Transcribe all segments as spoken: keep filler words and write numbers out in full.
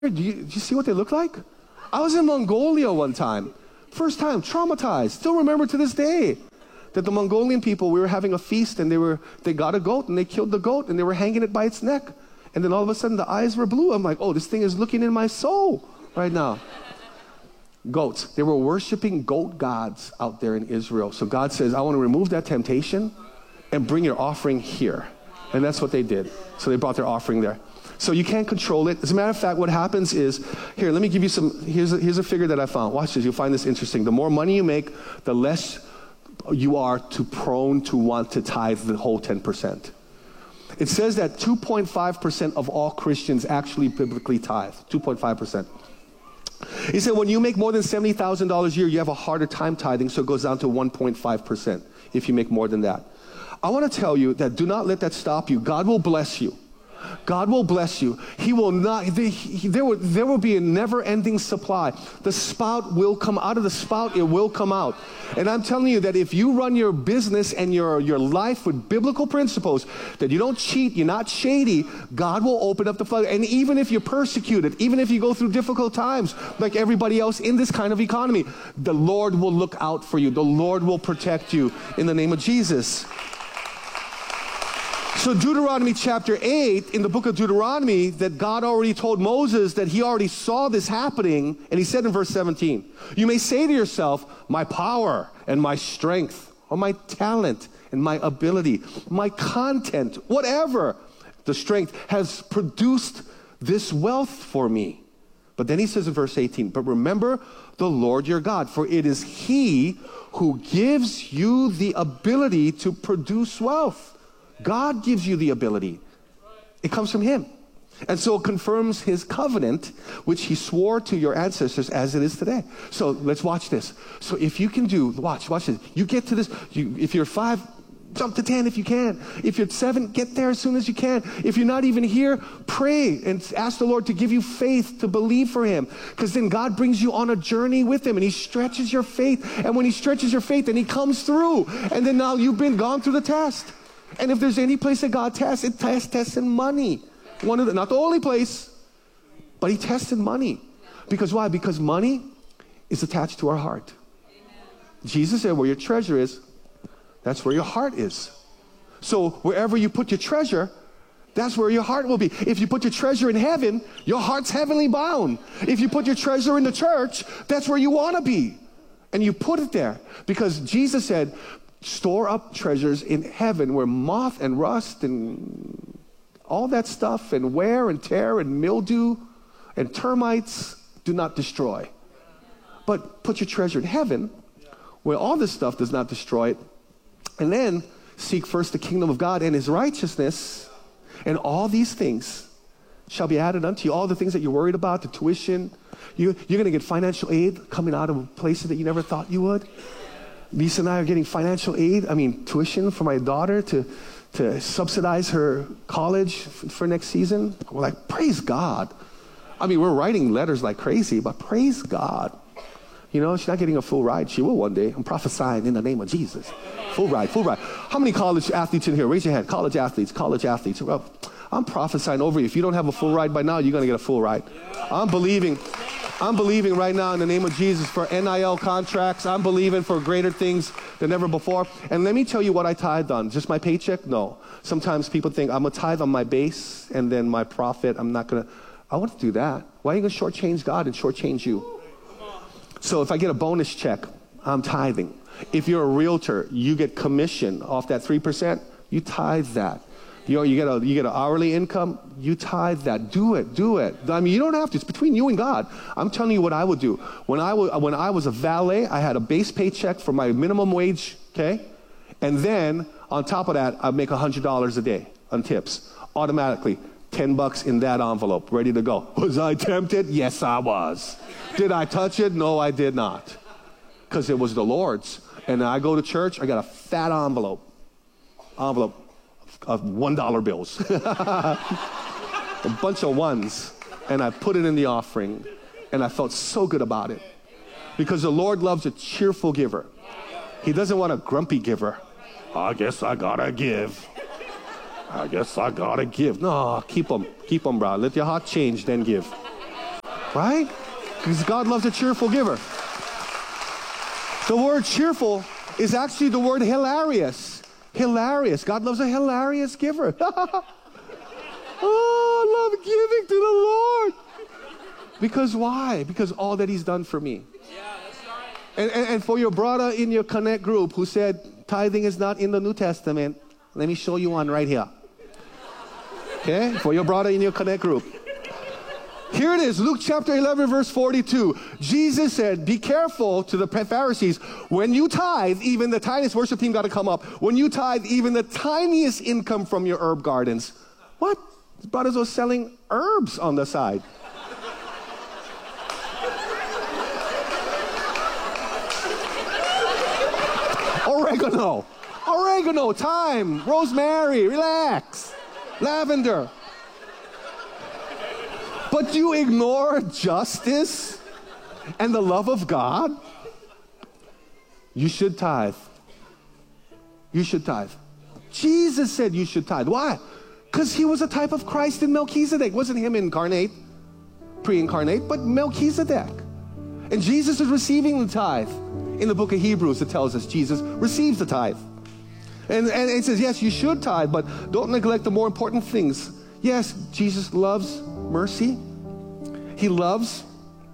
Do you, do you see what they look like? I was in Mongolia one time. First time, traumatized. Still remember to this day that the Mongolian people, we were having a feast and they were they got a goat and they killed the goat and they were hanging it by its neck. And then all of a sudden the eyes were blue. I'm like, oh, this thing is looking in my soul right now. Goats. They were worshiping goat gods out there in Israel. So God says, I want to remove that temptation and bring your offering here. And that's what they did. So they brought their offering there. So you can't control it. As a matter of fact, what happens is, here, let me give you some, here's a, here's a figure that I found. Watch this, you'll find this interesting. The more money you make, the less you are to prone to want to tithe the whole ten percent. It says that two point five percent of all Christians actually biblically tithe, two point five percent. He said when you make more than seventy thousand dollars a year, you have a harder time tithing, so it goes down to one point five percent if you make more than that. I want to tell you that do not let that stop you. God will bless you. God will bless you. He will not, he, there, will, there will be a never-ending supply. The spout will come out of the spout, it will come out. And I'm telling you that if you run your business and your, your life with biblical principles, that you don't cheat, you're not shady, God will open up the flood. And even if you're persecuted, even if you go through difficult times, like everybody else in this kind of economy, the Lord will look out for you. The Lord will protect you in the name of Jesus. So Deuteronomy chapter eight, in the book of Deuteronomy, that God already told Moses that he already saw this happening, and he said in verse seventeen, you may say to yourself, my power and my strength, or my talent and my ability, my content, whatever, the strength has produced this wealth for me. But then he says in verse eighteen, but remember the Lord your God, for it is he who gives you the ability to produce wealth. God gives you the ability. It comes from him. And so it confirms his covenant, which he swore to your ancestors as it is today. So let's watch this. So if you can do, watch, watch this. You get to this, you, if you're five, jump to ten if you can. If you're seven, get there as soon as you can. If you're not even here, pray and ask the Lord to give you faith to believe for him. Because then God brings you on a journey with him and he stretches your faith. And when he stretches your faith, then he comes through. And then now you've been gone through the test. And if there's any place that God tests, it tests, tests in money. One of the, not the only place, but he tested money. Because why? Because money is attached to our heart. Amen. Jesus said, where your treasure is, that's where your heart is. So wherever you put your treasure, that's where your heart will be. If you put your treasure in heaven, your heart's heavenly bound. If you put your treasure in the church, that's where you want to be. And you put it there. Because Jesus said, store up treasures in heaven where moth and rust and all that stuff and wear and tear and mildew and termites do not destroy. But put your treasure in heaven where all this stuff does not destroy it. And then seek first the kingdom of God and his righteousness, and all these things shall be added unto you. All the things that you're worried about, the tuition, you, you're going to get financial aid coming out of places that you never thought you would. Lisa and I are getting financial aid, I mean tuition for my daughter to, to subsidize her college f- for next season. We're like, praise God. I mean, we're writing letters like crazy, but praise God. You know, she's not getting a full ride. She will one day. I'm prophesying in the name of Jesus. Full ride, full ride. How many college athletes in here? Raise your hand. College athletes, college athletes. Well, I'm prophesying over you. If you don't have a full ride by now, you're going to get a full ride. I'm believing. I'm believing right now in the name of Jesus for N I L contracts. I'm believing for greater things than ever before. And let me tell you what I tithed on. Just my paycheck? No. Sometimes people think I'm going to tithe on my base and then my profit. I'm not going to. I want to do that. Why are you going to shortchange God and shortchange you? So if I get a bonus check, I'm tithing. If you're a realtor, you get commission off that three percent, you tithe that. You know, you get a you get an hourly income, you tithe that. Do it, do it. I mean, you don't have to. It's between you and God. I'm telling you what I would do. When I was when I was a valet, I had a base paycheck for my minimum wage, okay? And then on top of that, I'd make one hundred dollars a day on tips. Automatically, ten bucks in that envelope, ready to go. Was I tempted? Yes, I was. Did I touch it? No, I did not. Because it was the Lord's. And I go to church, I got a fat envelope. Envelope. Of one dollar bills. A bunch of ones. And I put it in the offering. And I felt so good about it. Because the Lord loves a cheerful giver. He doesn't want a grumpy giver. I guess I gotta give. I guess I gotta give. No, keep them. Keep them, bro. Let your heart change, then give. Right? Because God loves a cheerful giver. The word cheerful is actually the word hilarious. Hilarious. God loves a hilarious giver. Oh, I love giving to the Lord. Because why? Because all that he's done for me. Yeah, that's right. And, and, and for your brother in your Connect group who said tithing is not in the New Testament, let me show you one right here. Okay? For your brother in your Connect group. Here it is, Luke chapter eleven, verse forty-two. Jesus said, be careful to the Pharisees. When you tithe, even the tiniest, worship team got to come up. When you tithe, even the tiniest income from your herb gardens. What? His brothers were selling herbs on the side. Oregano. Oregano, thyme, rosemary, relax. Lavender. But you ignore justice and the love of God? You should tithe. You should tithe. Jesus said you should tithe. Why? Because he was a type of Christ in Melchizedek. Wasn't him incarnate, pre-incarnate, but Melchizedek. And Jesus is receiving the tithe. In the book of Hebrews, it tells us Jesus receives the tithe. And, and it says, yes, you should tithe, but don't neglect the more important things. Yes, Jesus loves mercy. He loves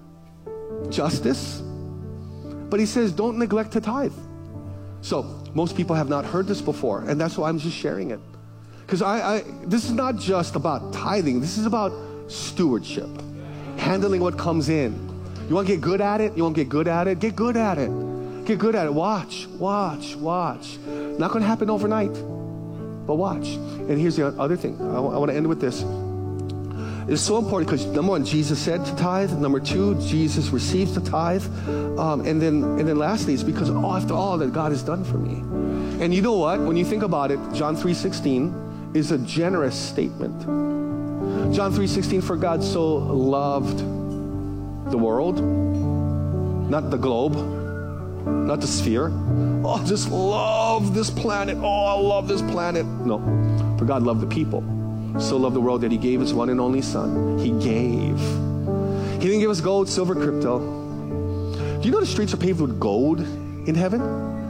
justice. But he says, don't neglect to tithe. So most people have not heard this before, and that's why I'm just sharing it. Because I, I, this is not just about tithing. This is about stewardship, handling what comes in. You want to get good at it? You want to get good at it? Get good at it. Get good at it. Watch, watch, watch. Not going to happen overnight, but watch. And here's the other thing. I, I want to end with this. It's so important because number one, Jesus said to tithe. Number two, Jesus receives the tithe. Um, and then, and then lastly, it's because oh, after all that God has done for me. And you know what? When you think about it, John three sixteen is a generous statement. John three sixteen, for God so loved the world, not the globe, not the sphere. Oh, just love this planet. Oh, I love this planet. No, for God loved the people. So loved the world that he gave his one and only son. He gave. He didn't give us gold, silver, crypto. Do you know the streets are paved with gold in heaven?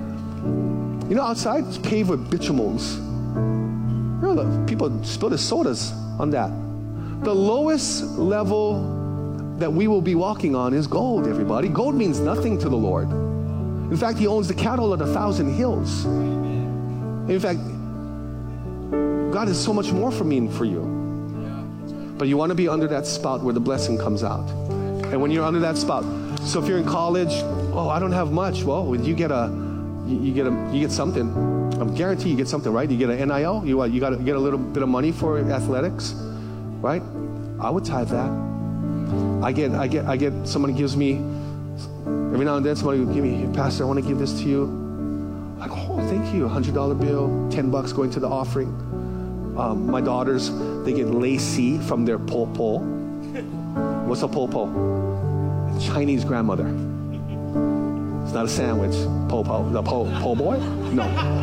You know, outside it's paved with bitumes. You know, the people spill their sodas on that. The lowest level that we will be walking on is gold, everybody. Gold means nothing to the Lord. In fact, he owns the cattle of a thousand hills. In fact, God is so much more for me and for you. But you want to be under that spout where the blessing comes out. And when you're under that spout, so if you're in college, oh, I don't have much. Well, you get a, you, you get a, you get something. I'm guarantee you get something, right? You get an N I L. You uh, you got to get a little bit of money for athletics, right? I would tithe that. I get, I get, I get. Somebody gives me every now and then. Somebody would give me, hey, Pastor, I want to give this to you. Like, oh, thank you. A hundred dollar bill, ten bucks going to the offering. Um, my daughters, they get lacy from their po po. What's a po po? Chinese grandmother. It's not a sandwich. Po po. The po po boy? No.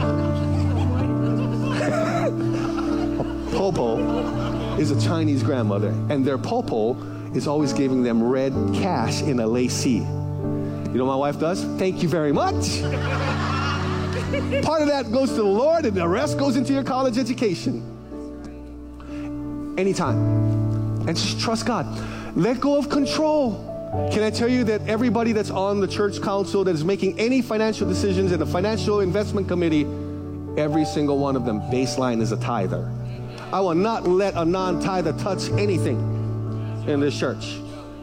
Po po is a Chinese grandmother, and their po po is always giving them red cash in a lacy. You know what my wife does? Thank you very much. Part of that goes to the Lord, and the rest goes into your college education. Anytime. And just trust God. Let go of control. Can I tell you that everybody that's on the church council that is making any financial decisions in the financial investment committee, every single one of them, baseline is a tither. I will not let a non-tither touch anything in this church.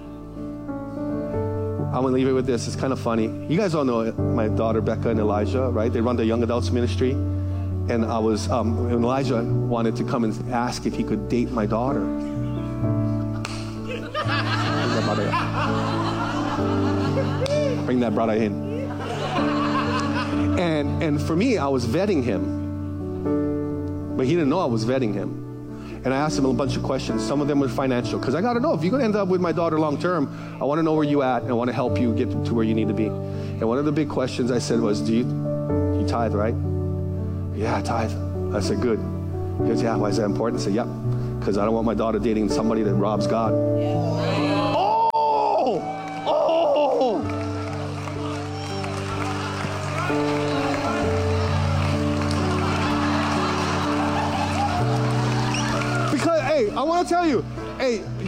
I'm going to leave it with this. It's kind of funny. You guys all know my daughter, Becca and Elijah, right? They run the young adults ministry. And I was, um, when Elijah wanted to come and ask if he could date my daughter. Bring that brother in. Bring that brother in. And, and for me, I was vetting him. But he didn't know I was vetting him. And I asked him a bunch of questions. Some of them were financial. Because I got to know, if you're going to end up with my daughter long term, I want to know where you at. And I want to help you get to where you need to be. And one of the big questions I said was, do you, you tithe, right? Yeah, I tithe. I said, good. He goes, yeah, why is that important? I said, yep, because I don't want my daughter dating somebody that robs God. Yeah. Oh,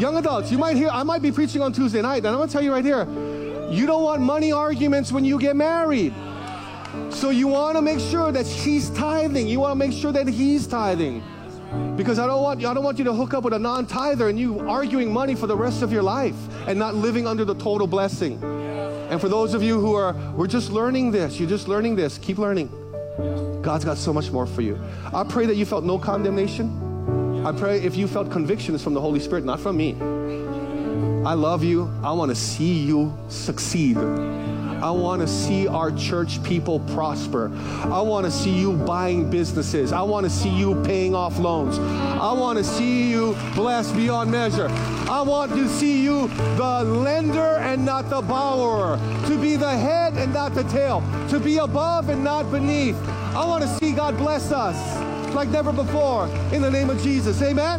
Young adults, you might hear, I might be preaching on Tuesday night, and I'm going to tell you right here, you don't want money arguments when you get married. So you want to make sure that she's tithing. You want to make sure that he's tithing. Because I don't want, I don't want you to hook up with a non-tither and you arguing money for the rest of your life and not living under the total blessing. And for those of you who are, we're just learning this, you're just learning this, keep learning. God's got so much more for you. I pray that you felt no condemnation. I pray if you felt conviction, it's from the Holy Spirit, not from me. I love you. I want to see you succeed. I want to see our church people prosper. I want to see you buying businesses. I want to see you paying off loans. I want to see you blessed beyond measure. I want to see you the lender and not the borrower, to be the head and not the tail, to be above and not beneath. I want to see God bless us like never before in the name of Jesus. Amen?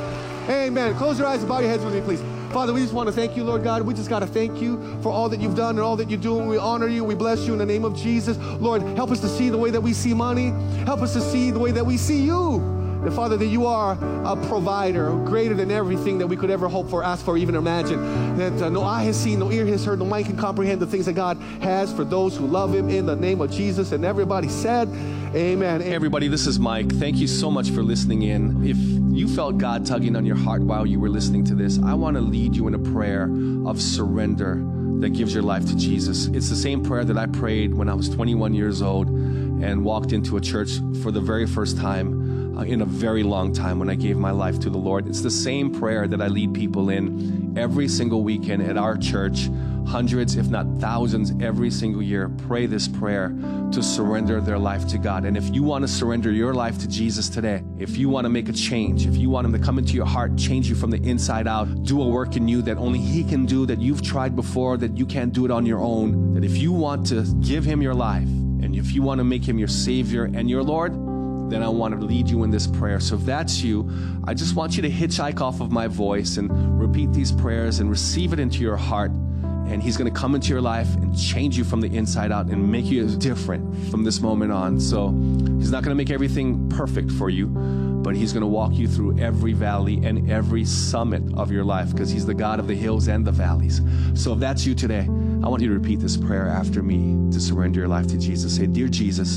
Amen. Close your eyes and bow your heads with me, please. Father, we just want to thank you, Lord God. We just got to thank you for all that you've done and all that you're doing. We honor you. We bless you in the name of Jesus. Lord, help us to see the way that we see money. Help us to see the way that we see you. And Father, that you are a provider greater than everything that we could ever hope for, ask for, even imagine. That uh, no eye has seen, no ear has heard, no mind can comprehend the things that God has for those who love him in the name of Jesus. And everybody said, amen. Hey everybody, this is Mike. Thank you so much for listening in. If you felt God tugging on your heart while you were listening to this, I want to lead you in a prayer of surrender that gives your life to Jesus. It's the same prayer that I prayed when I was twenty-one years old and walked into a church for the very first time uh, in a very long time when I gave my life to the Lord. It's the same prayer that I lead people in every single weekend at our church. Hundreds, if not thousands, every single year pray this prayer to surrender their life to God. And if you want to surrender your life to Jesus today, if you want to make a change, if you want him to come into your heart, change you from the inside out, do a work in you that only he can do, that you've tried before, that you can't do it on your own, that if you want to give him your life, and if you want to make him your Savior and your Lord, then I want to lead you in this prayer. So if that's you, I just want you to hitchhike off of my voice and repeat these prayers and receive it into your heart. And he's going to come into your life and change you from the inside out and make you different from this moment on. So he's not going to make everything perfect for you, but he's going to walk you through every valley and every summit of your life, because he's the God of the hills and the valleys. So if that's you today, I want you to repeat this prayer after me to surrender your life to Jesus. Say, Dear Jesus,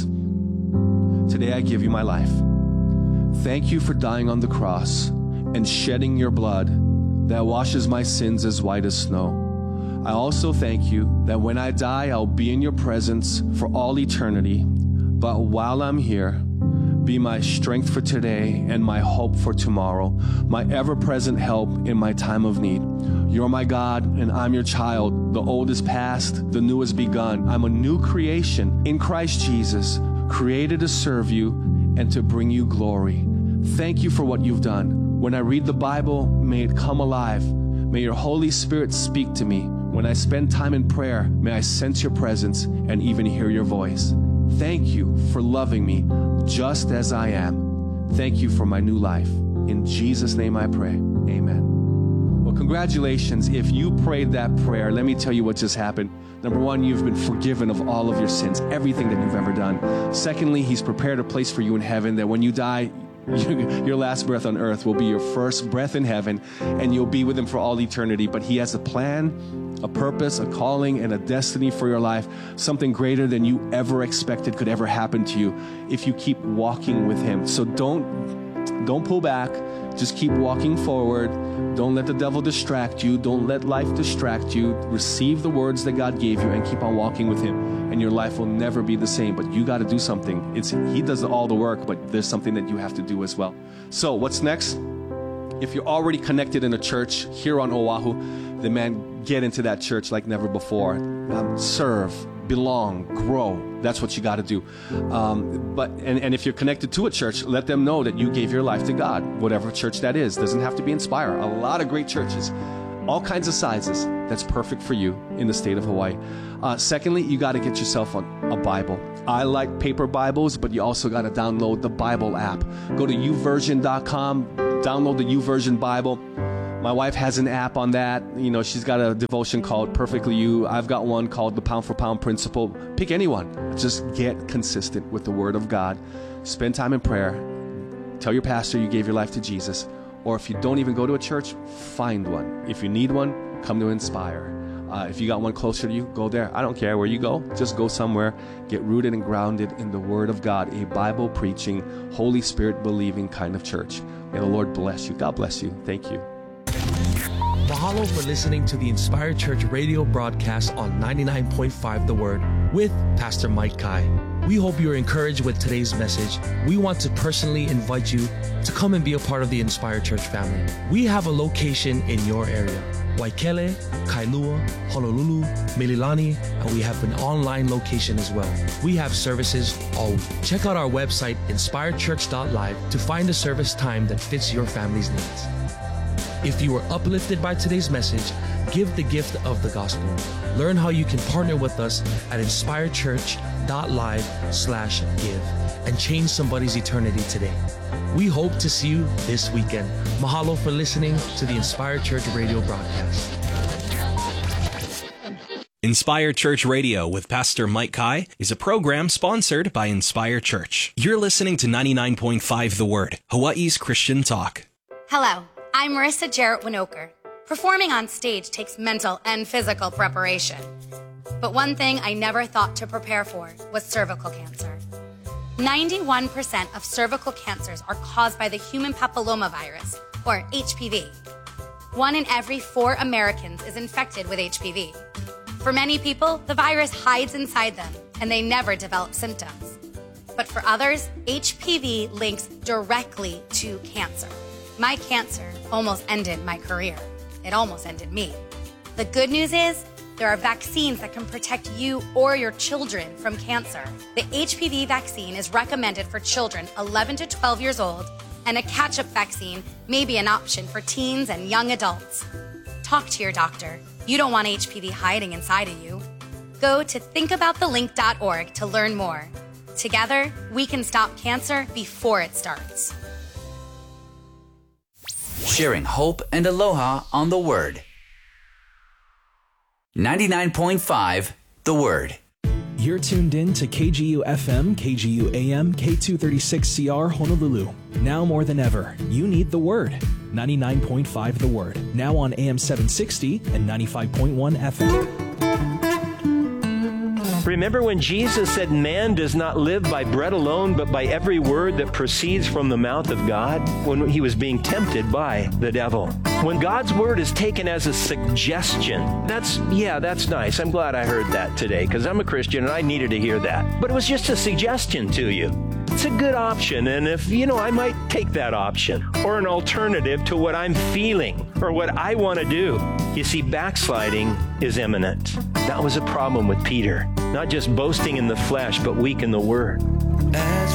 today I give you my life. Thank you for dying on the cross and shedding your blood that washes my sins as white as snow. I also thank you that when I die, I'll be in your presence for all eternity. But while I'm here, be my strength for today and my hope for tomorrow, my ever-present help in my time of need. You're my God, and I'm your child. The old is past, the new has begun. I'm a new creation in Christ Jesus, created to serve you and to bring you glory. Thank you for what you've done. When I read the Bible, may it come alive. May your Holy Spirit speak to me. When I spend time in prayer, may I sense your presence and even hear your voice. Thank you for loving me just as I am. Thank you for my new life. In Jesus' name I pray. Amen. Well, congratulations. If you prayed that prayer, let me tell you what just happened. Number one, you've been forgiven of all of your sins, everything that you've ever done. Secondly, he's prepared a place for you in heaven that when you die, your last breath on earth will be your first breath in heaven, and you'll be with him for all eternity. But he has a plan, a purpose, a calling, and a destiny for your life, something greater than you ever expected could ever happen to you if you keep walking with him. So don't, don't pull back. Just keep walking forward. Don't let the devil distract you. Don't let life distract you. Receive the words that God gave you and keep on walking with him, and your life will never be the same. But you got to do something. It's he does all the work, but there's something that you have to do as well. So what's next? If you're already connected in a church here on Oahu, then man, get into that church like never before. Um, serve, belong, grow. That's what you got to do. Um, but and, and if you're connected to a church, let them know that you gave your life to God, whatever church that is. Doesn't have to be Inspire. A lot of great churches, all kinds of sizes. That's perfect for you in the state of Hawaii. Uh, secondly, you got to get yourself a, a Bible. I like paper Bibles, but you also got to download the Bible app. Go to u version dot com, download the YouVersion Bible. My wife has an app on that. You know, she's got a devotion called Perfectly You. I've got one called the Pound for Pound Principle. Pick anyone. Just get consistent with the Word of God. Spend time in prayer. Tell your pastor you gave your life to Jesus. or if you don't even go to a church, find one. If you need one, come to Inspire. Uh, if you got one closer to you, go there. I don't care where you go. Just go somewhere. Get rooted and grounded in the Word of God, a Bible-preaching, Holy Spirit-believing kind of church. May the Lord bless you. God bless you. Thank you. Mahalo for listening to the Inspire Church radio broadcast on ninety-nine point five The Word with Pastor Mike Kai. We hope you're encouraged with today's message. We want to personally invite you to come and be a part of the Inspire Church family. We have a location in your area: Waikele, Kailua, Honolulu, Mililani, and we have an online location as well. We have services all week. Check out our website, inspire church dot live, to find a service time that fits your family's needs. If you were uplifted by today's message, give the gift of the gospel. Learn how you can partner with us at inspire church dot live slash give and change somebody's eternity today. We hope to see you this weekend. Mahalo for listening to the Inspire Church radio broadcast. Inspire Church Radio with Pastor Mike Kai is a program sponsored by Inspire Church. You're listening to ninety-nine point five The Word, Hawaii's Christian talk. Hello, I'm Marissa Jarrett Winoker. Performing on stage takes mental and physical preparation. But one thing I never thought to prepare for was cervical cancer. ninety-one percent of cervical cancers are caused by the human papillomavirus, or H P V. One in every four Americans is infected with H P V. For many people, the virus hides inside them and they never develop symptoms. But for others, H P V links directly to cancer. My cancer almost ended my career. It almost ended me. The good news is, there are vaccines that can protect you or your children from cancer. The H P V vaccine is recommended for children eleven to twelve years old, and a catch-up vaccine may be an option for teens and young adults. Talk to your doctor. You don't want H P V hiding inside of you. Go to think about the link dot org to learn more. Together, we can stop cancer before it starts. Sharing hope and aloha on the Word. ninety-nine point five The Word. You're tuned in to K G U F M, K G U A M, K two thirty-six C R Honolulu. Now more than ever, you need the Word. ninety-nine point five The Word. Now on A M seven sixty and ninety-five point one F M. Remember when Jesus said, "Man does not live by bread alone, but by every word that proceeds from the mouth of God," when he was being tempted by the devil. When God's word is taken as a suggestion, that's, yeah, that's nice. I'm glad I heard that today, because I'm a Christian and I needed to hear that. But it was just a suggestion to you. It's a good option, and if, you know, I might take that option, or an alternative to what I'm feeling, or what I want to do. You see, backsliding is imminent. That was a problem with Peter. Not just boasting in the flesh, but weak in the word. As